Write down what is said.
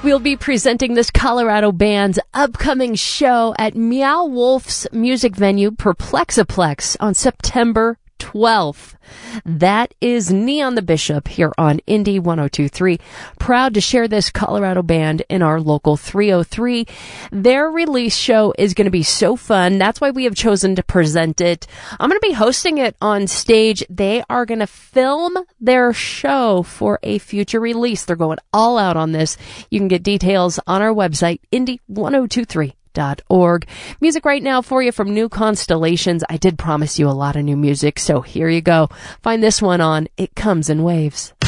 We'll be presenting this Colorado band's upcoming show at Meow Wolf's music venue, Perplexiplex, on September 12th. That is Neon the Bishop here on Indie 102.3. Proud to share this Colorado band in our local 303. Their release show is going to be so fun. That's why we have chosen to present it. I'm going to be hosting it on stage. They are going to film their show for a future release. They're going all out on this. You can get details on our website, indie1023.org. Music right now for you from New Constellations. I did promise you a lot of new music, so here you go. Find this one on It Comes in Waves.